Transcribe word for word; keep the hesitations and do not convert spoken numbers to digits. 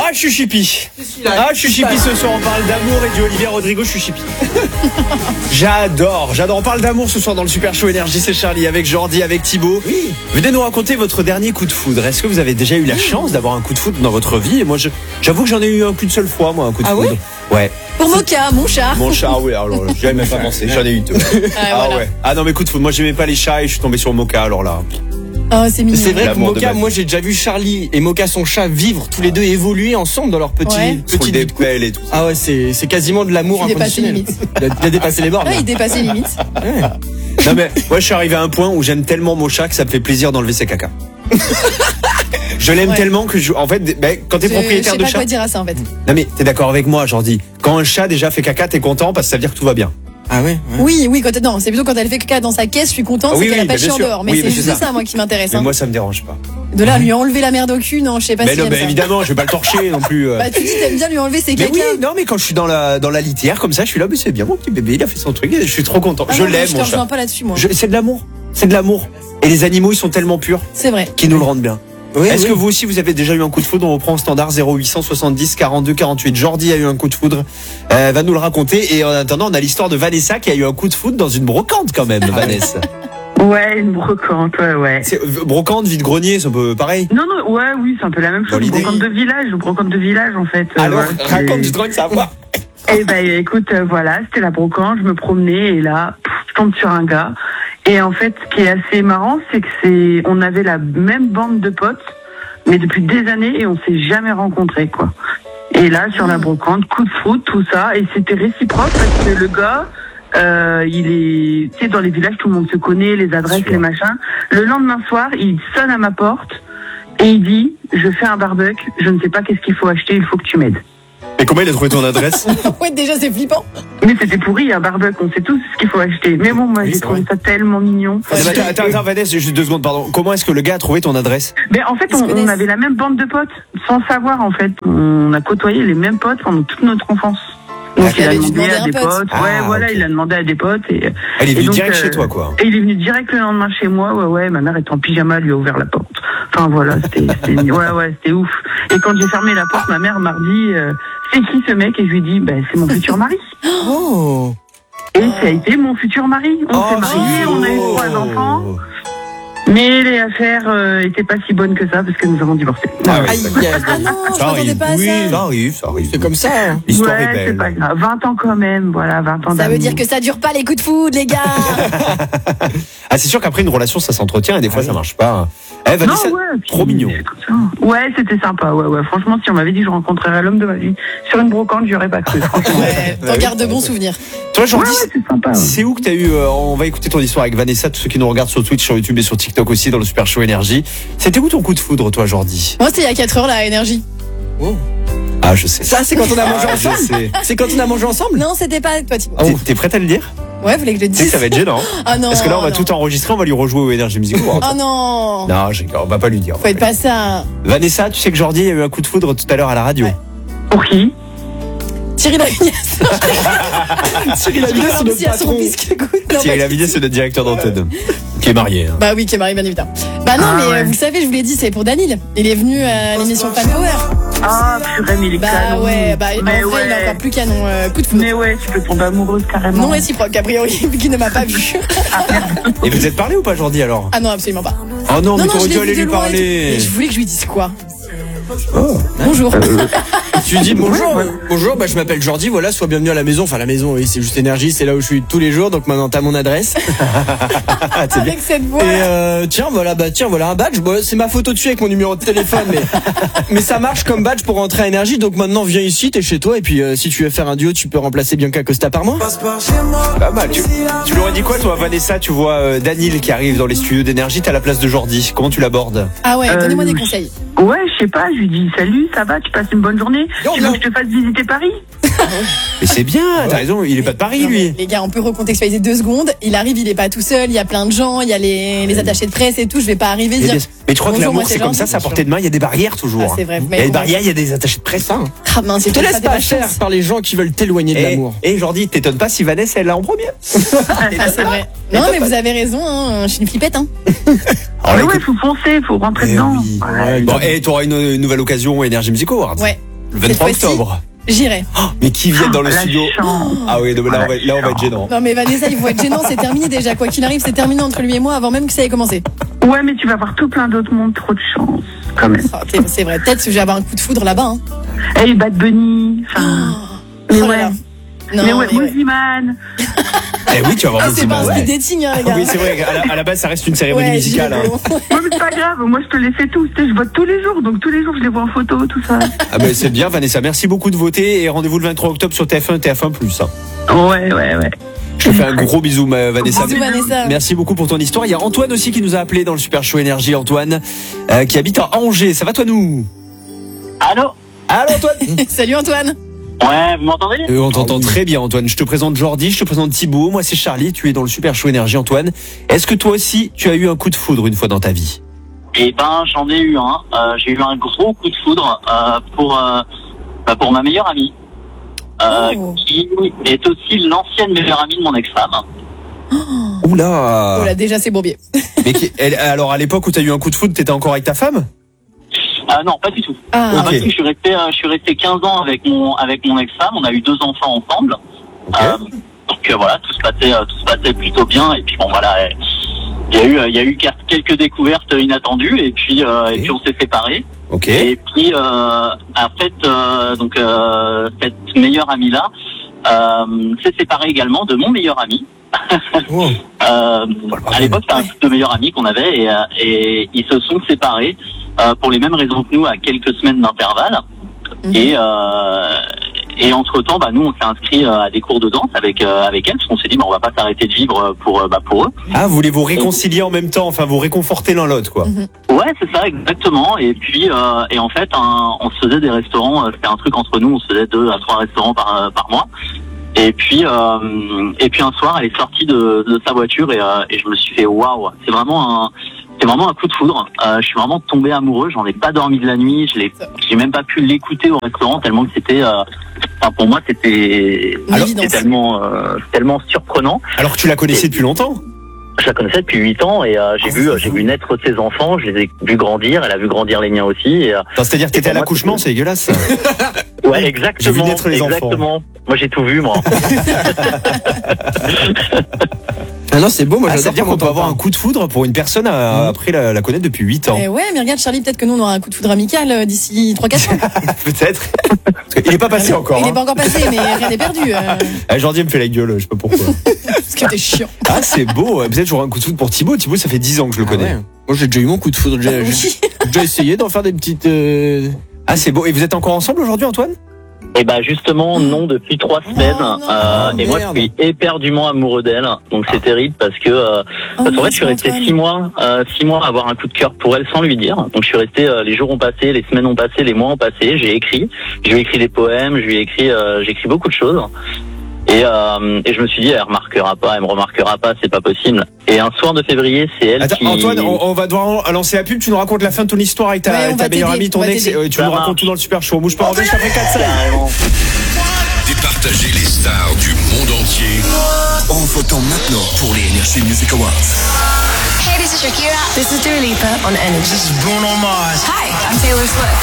je suis chippy. Ah, je suis chippy ce soir. On parle d'amour et du Olivier Rodrigo. Je suis chippy. J'adore, j'adore. On parle d'amour ce soir dans le Super Show Énergie. C'est Charlie avec Jordi, avec Thibaut. Oui. Venez nous raconter votre dernier coup de foudre. Est-ce que vous avez déjà eu la chance d'avoir un coup de foudre dans votre vie? Et moi, je, j'avoue que j'en ai eu un qu'une seule fois, moi, un coup de ah foudre. Ouais. Ouais. Pour Moka, mon chat. Mon chat, oui. Alors, j'y avais même pas pensé. J'en ai eu deux. Ah, ah voilà. ouais. Ah non, mais coup de foudre. Moi, j'aimais pas les chats et je suis tombé sur Moka. Alors là. Oh, c'est mignon. C'est vrai que L'amour de Moka, ma vie. moi j'ai déjà vu Charlie et Moka son chat vivre tous les deux et évoluer ensemble dans leur petit Ouais. Sur petit des nid de couple. pelles et tout. Ah ouais, c'est c'est quasiment de l'amour Il dépasse les inconditionnel. limites. Il a, il a dépassé les bornes. Ah, là. il dépasse les limites. Ouais. Non mais moi je suis arrivé à un point où j'aime tellement mon chat que ça me fait plaisir d'enlever ses caca. Je l'aime Ouais. tellement que je, en fait, ben, quand t'es Je- propriétaire je de sais pas chat, quoi dire à ça en fait. non mais t'es d'accord avec moi, Jordi. Quand un chat déjà fait caca, t'es content parce que ça veut dire que tout va bien. Ah ouais, ouais. Oui, oui, quand non, c'est plutôt quand elle fait caca dans sa caisse, je suis content, Ah c'est oui, qu'elle oui, a pas bah, chié bien en sûr. dehors. Mais Oui, c'est bah, juste c'est ça. ça. moi qui m'intéresse. Mais Hein. moi ça me dérange pas. De là, à lui enlever la merde au cul, non, je sais pas Mais si non, j'aime mais ça. évidemment, je vais pas le torcher non plus. euh. Bah tu dis t'aimes bien lui enlever ses Mais caca. oui, non mais quand je suis dans la dans la litière comme ça, je suis là, mais c'est bien mon petit bébé, il a fait son truc, je suis trop content. Ah je non, moi, l'aime Je te mon rejoins chat. pas là-dessus moi. Je- C'est de l'amour, c'est de l'amour. Et les animaux, ils sont tellement purs C'est vrai. qu'ils nous le rendent bien. Oui, Est-ce oui. que vous aussi vous avez déjà eu un coup de foudre? On reprend au standard zéro huit cent soixante-dix quarante-deux quarante-huit. Jordi a eu un coup de foudre, euh, va nous le raconter. Et en attendant, on a l'histoire de Vanessa qui a eu un coup de foudre dans une brocante quand même, Vanessa. Ouais, une brocante, ouais, ouais. C'est, euh, brocante, vide-grenier, c'est un peu pareil. Non, non, ouais, oui, c'est un peu la même Dans chose. Une l'idée. brocante de village, une brocante de village, en fait. Euh, Alors, voilà, raconte c'est- du truc, ça va voir. Eh ben, écoute, euh, voilà, c'était la brocante, je me promenais et là, pff, je tombe sur un gars. Et en fait, ce qui est assez marrant, c'est que c'est, on avait la même bande de potes, mais depuis des années et on s'est jamais rencontrés, quoi. Et là, sur la brocante, coup de foot, tout ça, et c'était réciproque parce que le gars, euh, il est, tu sais, dans les villages, tout le monde se connaît, les adresses, Sûr. les machins. Le lendemain soir, il sonne à ma porte et il dit, je fais un barbecue, je ne sais pas qu'est-ce qu'il faut acheter, il faut que tu m'aides. Et comment il a trouvé ton adresse? Ouais, déjà c'est flippant. Mais c'était pourri, un barbecue, on sait tous ce qu'il faut acheter. Mais bon, moi, Oui, j'ai c'est trouvé vrai. ça tellement mignon. Attends, attends, attends, Vanessa, juste deux secondes, pardon. Comment est-ce que le gars a trouvé ton adresse? Mais en fait, Ils se on, on connaissent. avait la même bande de potes, sans savoir, en fait. On a côtoyé les mêmes potes pendant toute notre enfance. Donc, Ah, il a avait dû demandé demander à un des pote. potes. Ah, ouais, voilà, ok. il a demandé à des potes. Et, Elle est et venue donc, direct euh, chez toi, quoi. Et il est venu direct le lendemain chez moi. Ouais, ouais, ma mère était en pyjama, lui a ouvert la porte. Enfin, voilà, c'était, c'était, ouais, ouais, c'était ouf. Et quand j'ai fermé la porte, ma mère m'a dit, euh, c'est qui ce mec? Et je lui ai dit, ben, c'est mon futur mari. Oh. Et ça a été mon futur mari. On Oh, s'est mariés, on a eu trois enfants. Mais les affaires euh, étaient pas si bonnes que ça parce que nous avons divorcé. Ah oui, Aïe, d'accord. aïe, aïe. Ah non, je Ça m'attendais arrive, pas à oui, ça. ça arrive, ça arrive. C'est comme ça. Hein. L'histoire ouais, est c'est belle. pas grave. vingt ans quand même, voilà, vingt ans Ça veut d'amour. dire que ça dure pas les coups de foudre, les gars. Ah, c'est sûr qu'après une relation, ça s'entretient et des fois, ça marche pas. Eh, Non, Vanessa, ouais, puis trop mignon. c'est comme ça. Ouais, c'était sympa, ouais, ouais. Franchement, si on m'avait dit que je rencontrerais l'homme de ma vie sur une brocante, j'y aurais pas cru, franchement. Ouais, t'en gardes de bons souvenirs. Toi, Ouais, Jordi, ouais, c'est sympa. Ouais. c'est où que t'as eu, euh, on va écouter ton histoire avec Vanessa, tous ceux qui nous regardent sur Twitch, sur YouTube et sur TikTok aussi, dans le Super Show Énergie. C'était où ton coup de foudre, toi, Jordi? Moi, c'était il y a quatre heures, la énergie. Oh. Ah, je sais. Ça, c'est quand on a mangé Ah, je ensemble. sais. C'est quand on a mangé ensemble. Non, c'était pas avec toi, Thibaut. T'es- T'es prête à le dire? Ouais, vous voulez que je le Tu sais que dise? ça va être gênant. Ah non. Parce que là, on va non. tout enregistrer, on va lui rejouer au Énergie Music Awards. Oh non. Non, j'ai- on va pas lui dire. Faut être pas ça. Vanessa, tu sais que Jordi a eu un coup de foudre tout à l'heure à la radio. Ouais. Pour qui? Thierry Lavignès. Cyril Lavignès, c'est notre Si à son patron. fils qui écoute. Non, Thierry pas- Lavignès, c'est notre directeur d'antenne. Qui est marié. hein. Bah oui, qui est marié, bien évidemment. Bah non, Ah mais euh, ouais. vous savez, je vous l'ai dit, c'est pour Danil. Il est venu à l'émission Fan Power. Ah, purée, mais il est Bah canon. ouais, bah en mais vrai, il est ouais. encore plus canon. Euh, coup de foudre. Mais ouais, tu peux tomber amoureuse carrément. Non réciproque, a priori, vu qu'il ne m'a pas vu. Et vous êtes parlé ou pas, Jordi, alors? Ah non, absolument pas. Oh non, mais non, t'aurais je dû l'ai aller vu de lui loin et tout. parler. Mais je voulais que je lui dise quoi? Oh. Bonjour. Tu lui dis bonjour. Ouais, ouais. Bonjour, bah, je m'appelle Jordi, voilà, sois bienvenu à la maison. Enfin, la maison, oui, c'est juste Énergie, c'est là où je suis tous les jours, donc maintenant t'as mon adresse. C'est bien. Avec cette voix. Et euh, tiens, voilà, bah tiens, voilà un badge. Bon, c'est ma photo dessus avec mon numéro de téléphone, mais mais ça marche comme badge pour rentrer à Énergie. Donc maintenant, viens ici, t'es chez toi, et puis euh, si tu veux faire un duo, tu peux remplacer Bianca Costa par moi. Pas mal. Tu, tu lui aurais dit quoi, toi, Vanessa? Tu vois euh, Danil qui arrive dans les studios d'Énergie, t'as la place de Jordi. Comment tu l'abordes? Ah ouais, Euh, donnez-moi des conseils. Ouais, je sais pas, je lui dis salut, ça va, tu passes une bonne journée. Non, Tu veux non. que je te fasse visiter Paris? Mais c'est bien, t'as raison, il est pas de Paris, Non, mais lui. Les gars, on peut recontextualiser deux secondes. Il arrive, il est pas tout seul. Il y a plein de gens. Il y a les, les attachés de presse et tout. Je vais pas arriver Mais, dire. bien- mais tu crois que Bonjour, l'amour, moi, c'est c'est comme Jordi. ça, c'est à portée de main, il y a des barrières toujours. Ah, c'est vrai, vous Il y a m'avez des convaincu. barrières, il y a des attachés de presse. Hein. Ah mince, c'est Te tout, ça laisse fait pas pas faire chance. par les gens qui veulent t'éloigner de Et, l'amour. et Jordi, t'étonnes pas si Vanessa, elle l'a en premier. Ah, c'est vrai. Non, mais vous avez raison. Hein. Je suis une flippette. Hein. Alors, Mais ouais, écoute- faut foncer, faut rentrer Eh dedans. oui. Ouais. Bon, et t'auras une, une nouvelle occasion au Énergie Music Awards. Ouais. Le vingt-trois Cette fois-ci, octobre. J'irai. Oh, mais qui viennent dans le La studio? chance. Ah oui, non, mais là, Oh, on va, la là, on va être chance. gênant. Non mais Vanessa, il faut être gênant, c'est terminé déjà. Quoi qu'il arrive, c'est terminé entre lui et moi avant même que ça ait commencé. Ouais, mais tu vas voir tout plein d'autres mondes, trop de chance, quand même. Ah, t'es- c'est vrai, peut-être que je vais avoir un coup de foudre là-bas. Hein. Hey, Bad Bunny. Enfin, Oh mais là ouais. là. Non, mais ouais, mais ouais. Moziman. Eh oui, tu vas voir Ah, Moziman, c'est pas un ouais. speed dating, hein, les gars. Oui, c'est vrai, à la, à la base, ça reste une cérémonie Ouais, musicale. j'y vais, Hein. bon. Ouais, mais c'est pas grave. Moi, je te les fais tous. Tu sais, je vote tous les jours. Donc, tous les jours, je les vois en photo, tout ça. Ah ben c'est bien, Vanessa. Merci beaucoup de voter et rendez-vous le vingt-trois octobre sur T F un, T F un plus. Hein. Ouais, ouais, ouais. Je te fais un gros bisou, ma- Vanessa. Bisous, Vanessa. Merci beaucoup pour ton histoire. Il y a Antoine aussi qui nous a appelé dans le Super Show Énergie. Antoine, euh, qui habite à Angers. Ça va toi nous? Allô? Allô Antoine. Salut Antoine. Ouais, vous m'entendez? Euh, on t'entend très bien Antoine. Je te présente Jordi, je te présente Thibaut. Moi c'est Charlie. Tu es dans le Super Show Énergie, Antoine. Est-ce que toi aussi tu as eu un coup de foudre une fois dans ta vie? Eh ben, j'en ai eu un. Euh, j'ai eu un gros coup de foudre euh, pour euh, bah, pour ma meilleure amie, euh, Oh. qui est aussi l'ancienne meilleure amie de mon ex-femme. Oula. Oh là, déjà c'est bourbier. Mais qui- elle- alors à l'époque où tu as eu un coup de foudre, t'étais encore avec ta femme? Euh, non, pas du tout. Ah, Ah, Ok. parce que je suis resté, euh, je suis resté quinze ans avec mon avec mon ex-femme. On a eu deux enfants ensemble. Ok. Euh, donc euh, voilà, tout se passait euh, tout se passait plutôt bien. Et puis bon voilà, euh, il y a eu euh, il y a eu quelques découvertes inattendues. Et puis euh, Ok. et puis on s'est séparés. Ok. Et puis, euh, en fait, euh, donc euh, cette meilleure amie là euh, s'est séparée également de mon meilleur ami. Oh. Euh, le à l'époque, c'était un couple de meilleurs amis qu'on avait et, euh, et ils se sont séparés euh, pour les mêmes raisons que nous à quelques semaines d'intervalle. Mhm. Et euh, et entre temps, bah nous, on s'est inscrit euh, à des cours de danse avec euh, avec elle parce qu'on s'est dit, bah on va pas s'arrêter de vivre pour euh, bah pour eux. Ah, vous voulez vous réconcilier en même temps, enfin vous réconforter l'un l'autre quoi. Ouais, c'est ça, exactement. Et puis, euh, et en fait, un- on se faisait des restaurants. euh, C'était un truc entre nous. On se faisait deux à trois restaurants par euh, par mois. Et puis, euh, et puis un soir, elle est sortie de, de sa voiture et, euh, et je me suis fait waouh. C'est vraiment un, c'est vraiment un coup de foudre. Euh, je suis vraiment tombé amoureux. J'en ai pas dormi de la nuit. Je l'ai, j'ai même pas pu l'écouter au restaurant tellement que c'était. Euh, enfin, pour moi, c'était, Une alors, évidence. c'était tellement, euh, tellement surprenant. Alors que tu la connaissais depuis longtemps. Je la connaissais depuis huit ans et euh, j'ai Ah, vu, c'est euh, j'ai fou. vu naître ses enfants. Je les ai vus grandir. Elle a vu grandir les miens aussi. Et, euh, Enfin, c'est-à-dire que t'étais à pour moi, l'accouchement, c'est dégueulasse. ouais, exactement. J'ai vu naître les enfants. exactement. Moi, j'ai tout vu, moi. Ah non, c'est beau, moi Ah, ça j'adore veut dire comment qu'on peut t'en avoir un parles. coup de foudre pour une personne à- après la, la connaître depuis huit ans. Eh ouais, mais regarde Charlie, peut-être que nous on aura un coup de foudre amical euh, d'ici trois quatre ans. Peut-être. Parce qu'il est pas passé encore. Il est Hein. pas encore passé, mais rien n'est perdu. euh, Ah, Jordi me fait la gueule, je sais pas pourquoi. parce que t'es chiant. Ah, c'est beau. Peut-être j'aurai un coup de foudre pour Thibaut. Thibaut, ça fait dix ans que je le Ah connais. ouais. Moi j'ai déjà eu mon coup de foudre. J'ai j'ai- Oui. j'ai déjà essayé d'en faire des petites. euh, Ah, c'est beau. Et vous êtes encore ensemble aujourd'hui, Antoine? Et bah justement non depuis trois semaines. non. Euh, et moi je Merde. suis éperdument amoureux d'elle. Donc c'est terrible parce que euh, Oh, parce qu'en fait je suis mince, resté Antoine. six mois euh, six mois à avoir un coup de cœur pour elle sans lui dire. Donc je suis resté euh, les jours ont passé, les semaines ont passé, les mois ont passé. J'ai écrit, je lui ai écrit des poèmes, je lui ai écrit euh, j'ai écrit beaucoup de choses. Et, euh, et je me suis dit elle remarquera pas, elle me remarquera pas, c'est pas possible. Et un soir de février c'est elle Attends, qui. Antoine, on, on va devoir lancer la pub. Tu nous racontes la fin de ton histoire avec ta, Ouais, on ta va meilleure t'aider, amie, ton on va ex. t'aider. euh, Tu Ça nous racontes marche. tout dans le Super Show. Bouge pas, en juste après quatre cinq. Carrément. Départager les stars du monde entier en votant maintenant pour les Energy Music Awards. Hey, this is Shakira. This is Dua Lipa on Energy. This is Bruno Mars. Hi, I'm Taylor Swift.